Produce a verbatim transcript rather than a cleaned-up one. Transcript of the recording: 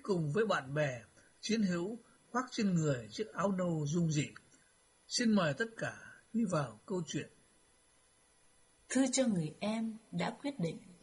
cùng với bạn bè, chiến hữu khoác trên người chiếc áo nâu rung rịn. Xin mời tất cả đi vào câu chuyện. Thư cho người em đã quyết định.